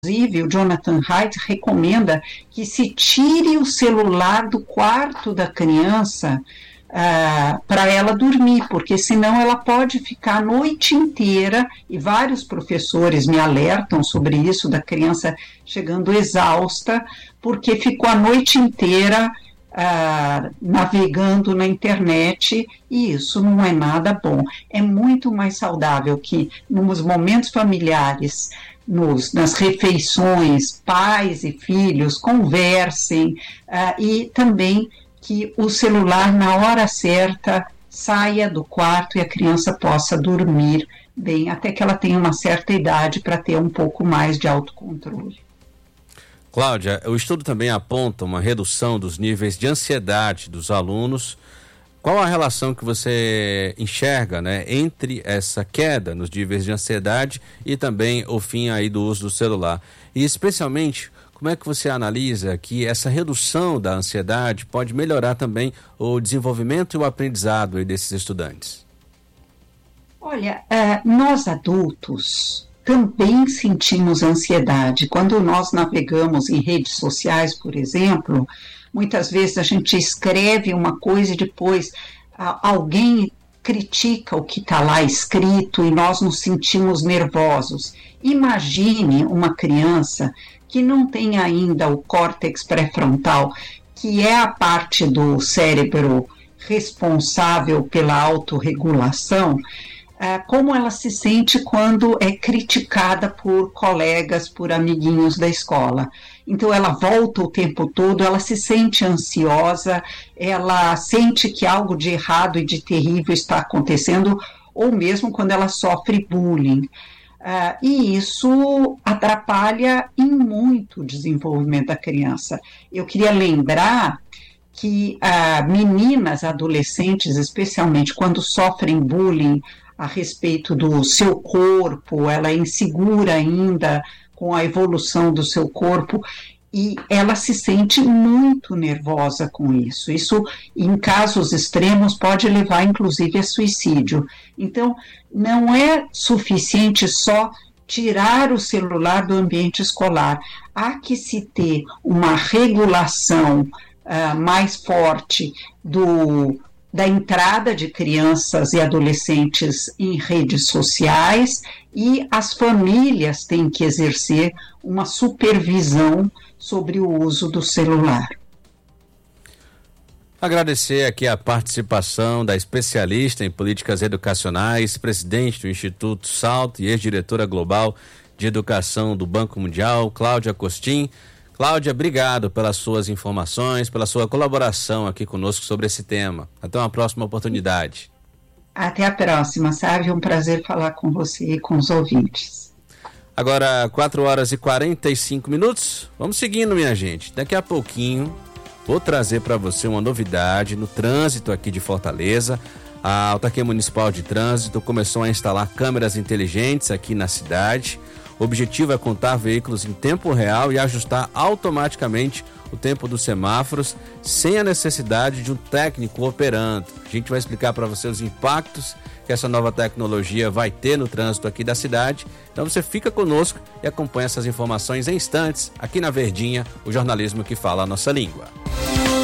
Inclusive, o Jonathan Haidt recomenda que se tire o celular do quarto da criança para ela dormir, porque senão ela pode ficar a noite inteira, e vários professores me alertam sobre isso, da criança chegando exausta, porque ficou a noite inteira navegando na internet, e isso não é nada bom. É muito mais saudável que nos momentos familiares, nas refeições, pais e filhos conversem, e também que o celular, na hora certa, saia do quarto e a criança possa dormir bem, até que ela tenha uma certa idade para ter um pouco mais de autocontrole. Cláudia, o estudo também aponta uma redução dos níveis de ansiedade dos alunos. Qual a relação que você enxerga, né, entre essa queda nos níveis de ansiedade e também o fim aí do uso do celular? E especialmente, como é que você analisa que essa redução da ansiedade pode melhorar também o desenvolvimento e o aprendizado aí desses estudantes? Olha, nós adultos também sentimos ansiedade. Quando nós navegamos em redes sociais, por exemplo, muitas vezes a gente escreve uma coisa e depois alguém critica o que está lá escrito e nós nos sentimos nervosos. Imagine uma criança que não tem ainda o córtex pré-frontal, que é a parte do cérebro responsável pela autorregulação, como ela se sente quando é criticada por colegas, por amiguinhos da escola. Então ela volta o tempo todo, ela se sente ansiosa, ela sente que algo de errado e de terrível está acontecendo, ou mesmo quando ela sofre bullying. E isso atrapalha em muito o desenvolvimento da criança. Eu queria lembrar que meninas, adolescentes, especialmente quando sofrem bullying a respeito do seu corpo, ela é insegura ainda com a evolução do seu corpo, e ela se sente muito nervosa com isso. Isso, em casos extremos, pode levar, inclusive, a suicídio. Então, não é suficiente só tirar o celular do ambiente escolar. Há que se ter uma regulação mais forte da entrada de crianças e adolescentes em redes sociais, e as famílias têm que exercer uma supervisão sobre o uso do celular. Agradecer aqui a participação da especialista em políticas educacionais, presidente do Instituto Salto e ex-diretora global de educação do Banco Mundial, Cláudia Costin. Cláudia, obrigado pelas suas informações, pela sua colaboração aqui conosco sobre esse tema. Até uma próxima oportunidade. Até a próxima, Sávio. É um prazer falar com você e com os ouvintes. Agora, 4h45. Vamos seguindo, minha gente. Daqui a pouquinho, vou trazer para você uma novidade no trânsito aqui de Fortaleza. A Autarquia Municipal de Trânsito começou a instalar câmeras inteligentes aqui na cidade. O objetivo é contar veículos em tempo real e ajustar automaticamente o tempo dos semáforos sem a necessidade de um técnico operando. A gente vai explicar para você os impactos que essa nova tecnologia vai ter no trânsito aqui da cidade. Então você fica conosco e acompanha essas informações em instantes aqui na Verdinha, o jornalismo que fala a nossa língua.